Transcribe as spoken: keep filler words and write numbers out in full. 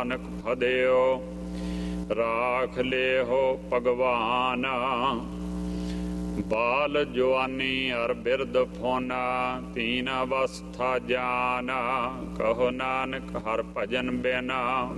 ਨਾਨਕ ਫਦਿਓ ਰਾਖ ਲਿਓ ਭਗਵਾਨ। ਬਾਲ ਜਵਾਨੀ ਅਰ ਬਿਰਦ ਫੋਨਾ ਤੀਨ ਅਵਸਥਾ ਜਾਨ। ਕਹੋ ਨਾਨਕ ਹਰ ਭਜਨ ਬਿਨਾ